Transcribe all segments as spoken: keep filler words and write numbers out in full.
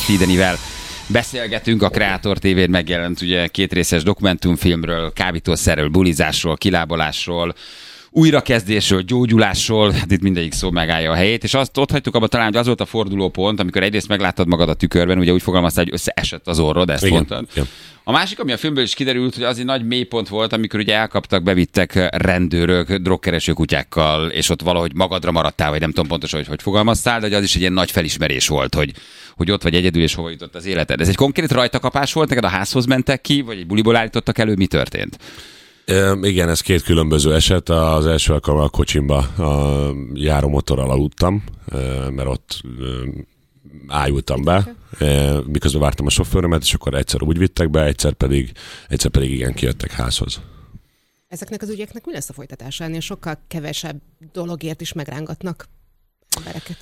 Fidenivel beszélgetünk, a Kreator té vén megjelent ugye kétrészes dokumentumfilmről, kábítószerről, bulizásról, kilábalásról, újrakezdésről, gyógyulásról, hát itt mindegyik szó megállja a helyét, és azt ott hagytuk abba talán, hogy az volt a fordulópont, amikor egyrészt megláttad magad a tükörben, ugye úgy fogalmaztál, hogy összeesett az orrod, ezt igen, mondtad. Igen. A másik, ami a filmből is kiderült, hogy az egy nagy mélypont volt, amikor ugye elkaptak, bevittek rendőrök, drogkereső kutyákkal, és ott valahogy magadra maradtál, vagy nem tudom pontosan, hogy hogy fogalmaztál, de az is egy ilyen nagy felismerés volt, hogy, hogy ott vagy egyedül, és hova jutott az életed. Ez egy konkrét rajtakapás volt, neked a házhoz mentek ki, vagy egy buliból állítottak elő, mi történt? E, igen, ez két különböző eset. Az első alkalommal a kocsimba a járómotorral aludtam, mert ott ájultam be, miközben vártam a sofőrömet, és akkor egyszer úgy vittek be, egyszer pedig, egyszer pedig igen, kijöttek házhoz. Ezeknek az ügyeknek mi lesz a folytatása? Ennél sokkal kevesebb dologért is megrángatnak embereket.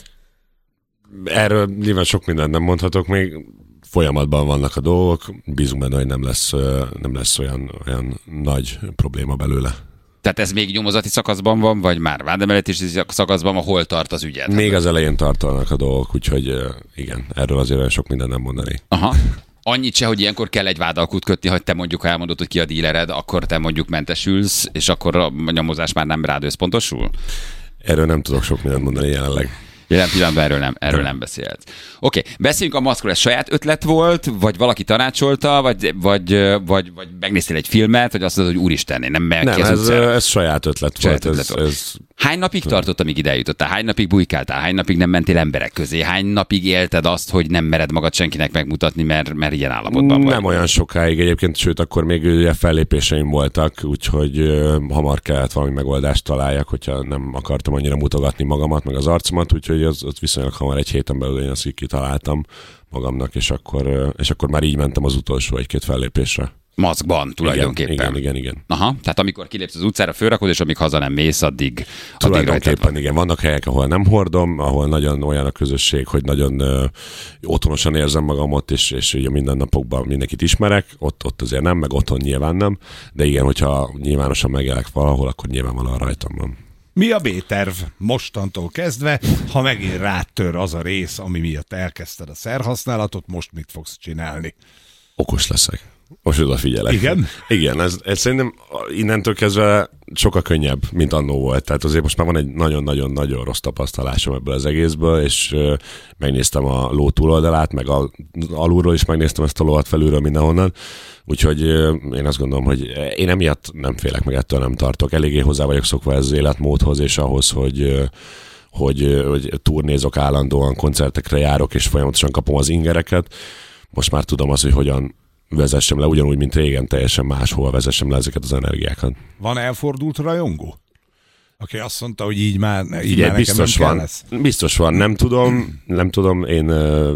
Erről nyilván sok mindent nem mondhatok, még folyamatban vannak a dolgok, bízunk benne, hogy nem lesz, nem lesz olyan, olyan nagy probléma belőle. Tehát ez még nyomozati szakaszban van, vagy már vádemeleti szakaszban, hol tart az ügyet? Még az elején tartanak a dolgok, úgyhogy igen, erről azért olyan sok mindent nem mondani. Aha. Annyit se, hogy ilyenkor kell egy vádalkut kötni, hogy te mondjuk, ha elmondod, hogy ki a dílered, akkor te mondjuk mentesülsz, és akkor a nyomozás már nem rád összpontosul? Erről nem tudok sok mindent mondani jelenleg. Jelen pillanatban erről nem, erről nem beszélhetsz. Oké, okay. Beszéljünk a maszkról. Ez saját ötlet volt, vagy valaki tanácsolta, vagy, vagy, vagy, vagy megnéztél egy filmet, vagy azt mondod, hogy úristen, én nem megyek Nem, ki az ez, utcára. ez saját ötlet saját volt. Ötlet ez, volt. Ez... Hány napig tartott, amíg ide eljutottál? Hány napig bujkáltál? Hány napig nem mentél emberek közé? Hány napig élted azt, hogy nem mered magad senkinek megmutatni, mert, mert ilyen állapotban vagy? Nem olyan sokáig egyébként, sőt, akkor még ugye fellépéseim voltak, úgyhogy uh, hamar kellett valami megoldást találjak, hogyha nem akartam annyira mutogatni magamat, meg az arcomat, úgyhogy az, az viszonylag hamar egy héten belül én azt kitaláltam magamnak, és akkor, uh, és akkor már így mentem az utolsó egy-két fellépésre. Maszkban tulajdonképpen. Igen, igen, igen. Aha, tehát amikor kilépsz az utcára, fölrakod, és amíg haza nem mész, addig, tulajdonképpen igen. Vannak helyek, ahol nem hordom, ahol nagyon olyan a közösség, hogy nagyon uh, otthonosan érzem magam ott, és, és ugye mindennapokban mindenkit ismerek, ott, ott azért nem, meg otthon nyilván nem, de igen, hogyha nyilvánosan megjelenek valahol, akkor nyilvánvalóan rajtam van. Mi a B-terv mostantól kezdve, ha megint rátör az a rész, ami miatt elkezdted a szerhasználatot, most mit fogsz csinálni? Okos leszek. Most odafigyelek. Igen? Igen, ez, ez szerintem innentől kezdve sokkal könnyebb, mint annó volt. Tehát azért most már van egy nagyon-nagyon-nagyon rossz tapasztalásom ebből az egészből, és uh, megnéztem a ló túloldalát, meg a, alulról is megnéztem ezt a lovat felülről mindenhonnan. Úgyhogy uh, én azt gondolom, hogy én emiatt nem félek, meg ettől nem tartok. Eléggé hozzá vagyok szokva ez az életmódhoz, és ahhoz, hogy... Uh, hogy, hogy turnézok állandóan, koncertekre járok, és folyamatosan kapom az ingereket. Most már tudom azt, hogy hogyan vezessem le, ugyanúgy, mint régen, teljesen máshol vezessem le ezeket az energiákat. Van elfordult rajongó? Aki azt mondta, hogy így már, így Igen, már biztos nekem van. lesz. Biztos van, nem tudom, nem tudom, én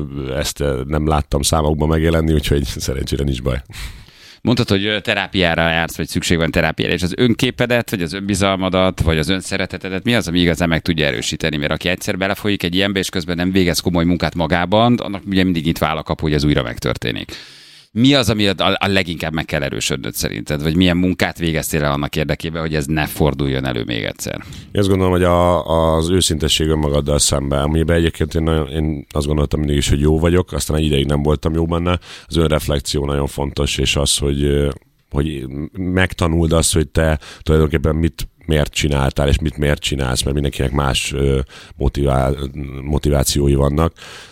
ezt nem láttam számokban megjelenni, úgyhogy szerencsére nincs baj. Mondtad, hogy terápiára jársz, vagy szükség van terápiára, és az önképedet, vagy az önbizalmadat, vagy az önszeretetedet, mi az, ami igazán meg tudja erősíteni? Mert aki egyszer belefolyik egy ilyenbe, és közben nem végez komoly munkát magában, annak ugye mindig nyitva áll a kapu, hogy ez újra megtörténik. Mi az, ami a, a leginkább meg kell erősödnöd szerinted? Vagy milyen munkát végeztél el annak érdekében, hogy ez ne forduljon elő még egyszer? Én azt gondolom, hogy a, az őszintesség önmagaddal szemben, amiben egyébként én, nagyon, én azt gondoltam mindig is, hogy jó vagyok, aztán egy ideig nem voltam jó benne. Az önreflexió nagyon fontos, és az, hogy, hogy megtanuld azt, hogy te tulajdonképpen mit miért csináltál, és mit miért csinálsz, mert mindenkinek más motivá, motivációi vannak.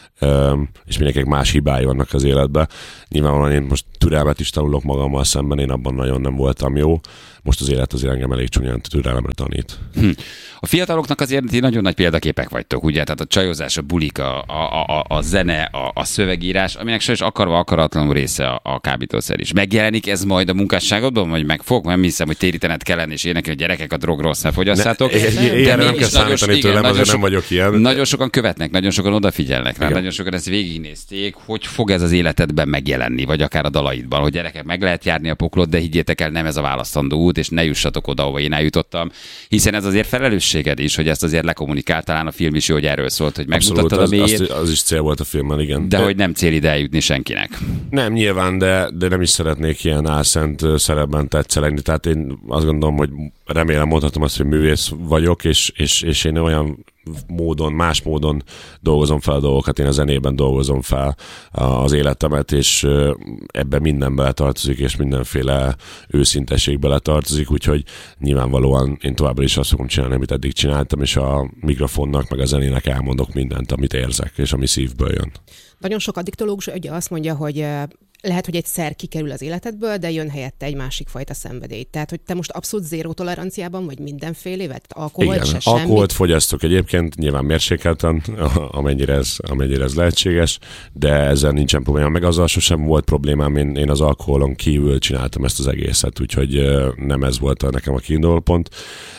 Um, és mindenkinek más hibái vannak az életben. Nyilvánvalóan én most türelmet is tanulok magammal szemben, én abban nagyon nem voltam jó. Most az élet azért engem elég csúnyán türelemre tanít. Hm. A fiataloknak azért nagyon nagy példaképek vagytok, ugye? Tehát a csajozás, a bulik, a, a, a, a zene, a, a szövegírás, aminek sajnos akarva akaratlanul része a, a kábítószer is. Megjelenik ez majd a munkásságodban, vagy meg fog? Nem hiszem, hogy térítened kellene, és énekelni, hogy gyerekek, a drog rossz, ne fogyaszátok. Ilyenre nem kell számítani tőlem, azért nem vagyok ilyen. Nagyon sokan követnek, nagyon sokan odafigyelnek rá, igen. Nagyon sokan ezt végignézték, hogy fog ez az életedben megjelenni, vagy akár a dalaidban, hogy gyerekek, meg lehet járni a poklot, de higgyétek el, nem ez a választandó út, és ne jussatok oda, ahova én eljutottam, hiszen ez azért felelősséged is, hogy ezt azért lekommunikál, talán a film is jó, hogy erről szólt, hogy megmutattad a mélyét. Az, az is cél volt a filmben, igen. De, de hogy nem cél ide eljutni senkinek. Nem, nyilván, de, de nem is szeretnék ilyen álszent szerepben tetszelegni. Tehát én azt gondolom, hogy remélem mondhatom azt, hogy művész vagyok, és, és, és én olyan módon, más módon dolgozom fel a dolgokat, én a zenében dolgozom fel az életemet, és ebben minden beletartozik, és mindenféle őszintesség beletartozik, úgyhogy nyilvánvalóan én továbbra is azt fogom csinálni, amit eddig csináltam, és a mikrofonnak, meg a zenének elmondok mindent, amit érzek, és ami szívből jön. Nagyon sok addiktológus ugye azt mondja, hogy lehet, hogy egy szer kikerül az életedből, de jön helyette egy másik fajta szenvedély. Tehát, hogy te most abszolút zéró toleranciában vagy mindenfélével? Alkoholt Igen, se semmit? Alkoholt fogyasztok egyébként, nyilván mérsékelten, amennyire ez, amennyire ez lehetséges, de ezzel nincsen probléma. Meg azzal sosem volt problémám, én, én az alkoholon kívül csináltam ezt az egészet, úgyhogy nem ez volt a, nekem a kiinduló pont.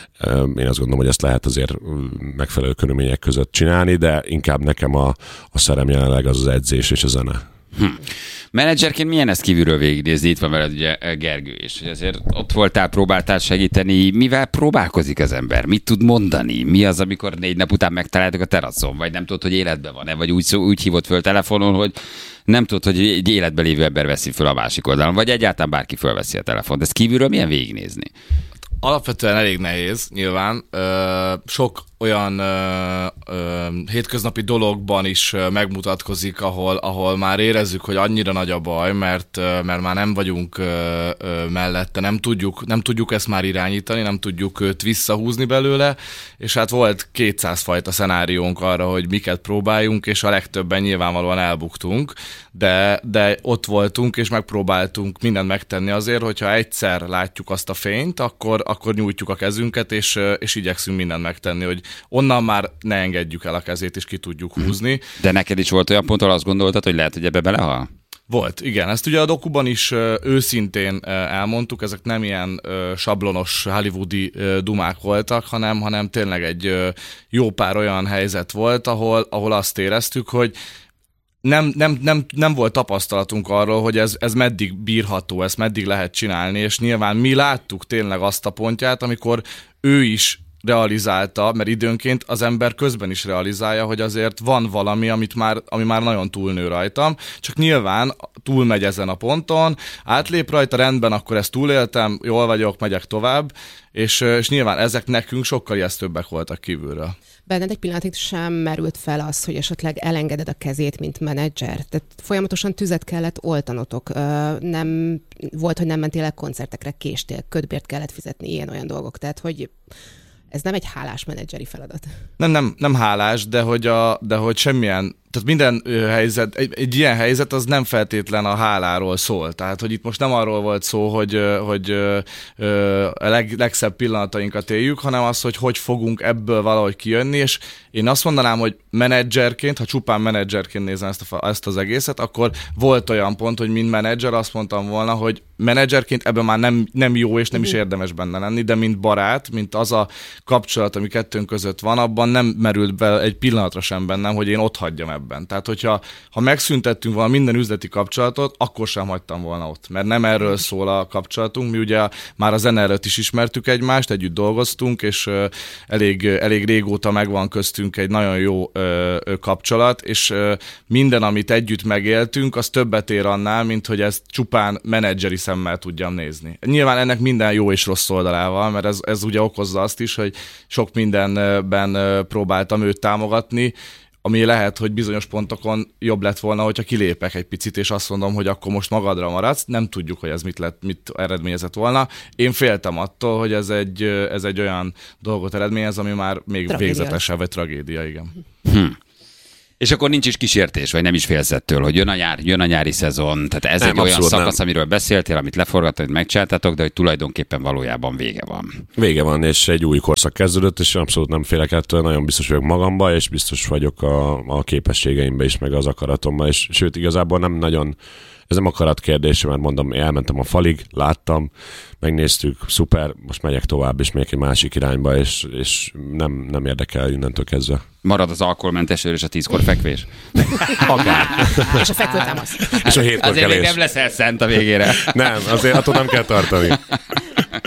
Én azt gondolom, hogy ezt lehet azért megfelelő körülmények között csinálni, de inkább nekem a, a szerem jelenleg az az edzés és a zene. Hm. Menedzserként milyen ezt kívülről végignézni? Itt van veled ugye Gergő is, hogy azért ott voltál, próbáltál segíteni. Mivel próbálkozik az ember? Mit tud mondani? Mi az, amikor négy nap után megtaláltak a teraszon? Vagy nem tudod, hogy életben van-e? Vagy úgy, úgy hívott föl telefonon, hogy nem tudod, hogy egy életben lévő ember veszi föl a másik oldalon? Vagy egyáltalán bárki fölveszi a telefont? Ezt kívülről milyen végignézni? Alapvetően elég nehéz, nyilván. Ö, sok olyan ö, ö, hétköznapi dologban is megmutatkozik, ahol, ahol már érezzük, hogy annyira nagy a baj, mert, mert már nem vagyunk ö, ö, mellette, nem tudjuk, nem tudjuk ezt már irányítani, nem tudjuk őt visszahúzni belőle, és hát volt kétszáz fajta szenáriónk arra, hogy miket próbáljunk, és a legtöbben nyilvánvalóan elbuktunk, de, de ott voltunk, és megpróbáltunk mindent megtenni azért, hogyha egyszer látjuk azt a fényt, akkor, akkor nyújtjuk a kezünket, és, és igyekszünk mindent megtenni, hogy onnan már ne engedjük el a kezét, és ki tudjuk húzni. De neked is volt olyan pont, ahol azt gondoltad, hogy lehet, hogy ebbe belehal? Volt, igen. Ezt ugye a dokuban is őszintén elmondtuk, ezek nem ilyen sablonos hollywoodi dumák voltak, hanem, hanem tényleg egy jó pár olyan helyzet volt, ahol, ahol azt éreztük, hogy Nem, nem, nem, nem volt tapasztalatunk arról, hogy ez, ez meddig bírható, ezt meddig lehet csinálni, és nyilván mi láttuk tényleg azt a pontját, amikor ő is realizálta, mert időnként az ember közben is realizálja, hogy azért van valami, amit már, ami már nagyon túlnő rajtam, csak nyilván túlmegy ezen a ponton, átlép rajta, rendben, akkor ezt túléltem, jól vagyok, megyek tovább, és, és nyilván ezek nekünk sokkal ijesztőbbek voltak kívülről. Benned egy pillanatig sem merült fel az, hogy esetleg elengeded a kezét, mint menedzser. Tehát folyamatosan tüzet kellett oltanotok. Nem, volt, hogy nem mentél el koncertekre, késtél, kötbért kellett fizetni, ilyen-olyan dolgok. Tehát, hogy ez nem egy hálás menedzseri feladat. Nem, nem, nem hálás, de hogy, a, de hogy semmilyen, tehát minden helyzet, egy, egy ilyen helyzet az nem feltétlen a háláról szól. Tehát, hogy itt most nem arról volt szó, hogy, hogy a leg, legszebb pillanatainkat éljük, hanem az, hogy hogy fogunk ebből valahogy kijönni, és én azt mondanám, hogy menedzserként, ha csupán menedzserként nézem ezt, a, ezt az egészet, akkor volt olyan pont, hogy mint menedzser azt mondtam volna, hogy menedzserként ebben már nem, nem jó, és nem is érdemes benne lenni, de mint barát, mint az a kapcsolat, ami kettőnk között van, abban nem merült be egy pillanatra sem bennem, hogy én ott hagyjam ebben. Tehát, hogyha ha megszüntettünk volna minden üzleti kapcsolatot, akkor sem hagytam volna ott, mert nem erről szól a kapcsolatunk. Mi ugye már a zene előtt is ismertük egymást, együtt dolgoztunk, és elég, elég régóta megvan köztünk egy nagyon jó kapcsolat, és minden, amit együtt megéltünk, az többet ér annál, mint hogy ezt csupán menedzseri szemmel tudjam nézni. Nyilván ennek minden jó és rossz oldalával, mert ez, ez ugye okozza azt is, hogy sok mindenben próbáltam őt támogatni, ami lehet, hogy bizonyos pontokon jobb lett volna, hogyha kilépek egy picit, és azt mondom, hogy akkor most magadra maradsz, nem tudjuk, hogy ez mit, lett, mit eredményezett volna. Én féltem attól, hogy ez egy, ez egy olyan dolgot eredményez, ami már még végzetesebb, vagy tragédia, igen. Hm. És akkor nincs is kísértés, vagy nem is félsz ettől, hogy jön a, nyár, jön a nyári szezon, tehát ez nem, egy olyan szakasz, nem. Amiről beszéltél, amit leforgattad, hogy megcsináltátok, de hogy tulajdonképpen valójában vége van. Vége van, és egy új korszak kezdődött, és abszolút nem félek ettől, nagyon biztos vagyok magamba, és biztos vagyok a, a képességeimbe is, meg az akaratomba, és sőt, igazából nem nagyon, ez nem akarat kérdése, mert mondom, elmentem a falig, láttam, megnéztük, szuper, most megyek tovább, és megyek egy másik irányba, és, és nem, nem érdekel innentől kezdve. Marad az alkoholmentes és a tízkor fekvés? Akár. És a fekvőtámasz. És a hétkor azért kelés. még nem leszel szent a végére. Nem, azért attól nem kell tartani.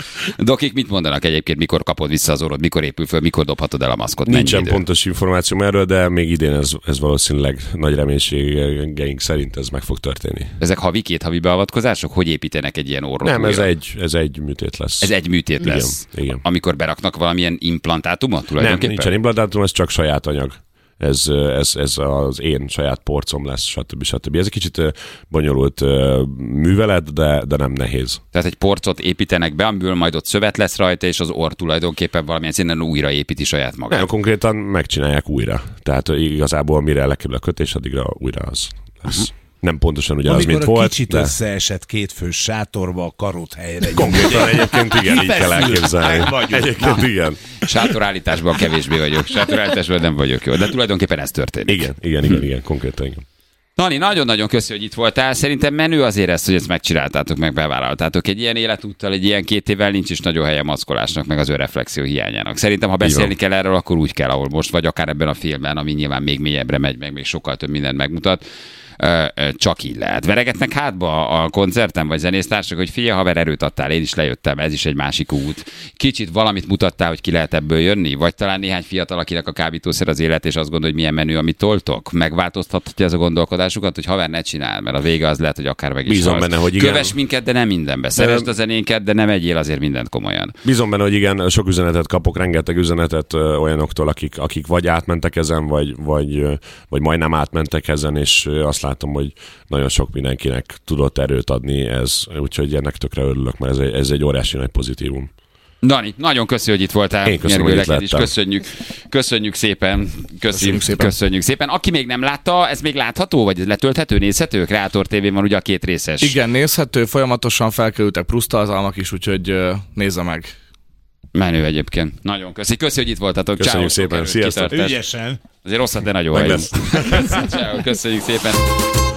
Dokik mit mondanak egyébként, mikor kapod vissza az orrod, mikor épül föl, mikor dobhatod el a maszkot? Nincsen pontos információm erről, de még idén ez, ez valószínűleg nagy reménységeink szerint ez meg fog történni. Ezek havi, két havi beavatkozások? Hogy építenek egy ilyen orrot? Nem, ez újra? egy, ez egy műtét lesz. Ez egy műtét lesz. Igen, igen. Amikor beraknak valamilyen implantátumot tulajdonképpen? Nem, nincsen implantátum, ez csak saját anyag. Ez, ez, ez az én saját porcom lesz, stb. stb. Ez egy kicsit bonyolult művelet, de, de nem nehéz. Tehát egy porcot építenek be, amiből majd ott szövet lesz rajta, és az orr tulajdonképpen valamilyen szinten újra építi saját magát. Nem, konkrétan megcsinálják újra. Tehát igazából mire lekerül a kötés, addigra újra az lesz. Uh-huh. Nem pontosan ugyanaz, Amikor mint a volt. kicsit de... összeesett kétfős sátorba a karót helyre. Konkrétan egyébként igen, így kell elképzelni. Egyébként Na. igen. Sátorállításban kevésbé vagyok, sátorállításban nem vagyok jó, de tulajdonképpen ez történik. Igen, igen, igen, igen, konkrétan igen. Nani, nagyon-nagyon köszi, hogy itt voltál. Szerintem menő azért ezt, hogy ezt megcsináltátok, meg bevállaltátok. Egy ilyen életúttal, egy ilyen két évvel nincs is nagyon helye maszkolásnak, meg az önreflexió hiányának. Szerintem, ha beszélni kell erről, akkor úgy kell, ahol most vagy, akár ebben a filmben, ami nyilván még mélyebbre megy, meg még sokkal több mindent megmutat. Csak így lehet. Veregetnek hátba a koncerten, vagy zenésztársak, hogy figyelj, haver, erőt adtál, én is lejöttem, ez is egy másik út. Kicsit valamit mutattál, hogy ki lehet ebből jönni? Vagy talán néhány fiatal, akinek a kábítószer az élet, és azt gondol, hogy milyen menő, amit toltok? Megváltoztathatja ez a gondolkodásukat, hogy haver, ne csinál, mert a vége az lehet, hogy akár meg is Bízom halsz. benne, hogy igen. Kövess minket, de nem mindenbe. Szeresd a zenénket, de nem egyél azért mindent komolyan. Bízom benne, hogy igen, sok üzenetet kapok, rengeteg üzenetet ö, olyanoktól, akik, akik vagy átmentek ezen, vagy, vagy, ö, vagy majdnem átmentek ezen, és ö, azt látom, hogy nagyon sok mindenkinek tudott erőt adni ez, úgyhogy ennek tökre örülök, mert ez egy, ez egy óriási nagy pozitívum. Dani, nagyon köszi, hogy itt voltál. Én köszönöm, hogy itt Neked is lettem. köszönjük, köszönjük szépen. Köszönjük, Köszönjük szépen. köszönjük szépen. Aki még nem látta, ez még látható, vagy ez letölthető, nézhető? Kreator té vén van ugye a két részes. Igen, nézhető, folyamatosan felkerültek plusztartalmak is, úgyhogy ö, nézze meg. Menő egyébként. Nagyon köszi. Köszi, hogy itt voltatok. Köszönjük Ciao, sok szépen. erőt, Sziasztok. kitartást. Ügyesen. Azért rosszat, de nagyon Meg hajó. lesz. Ciao, köszönjük szépen.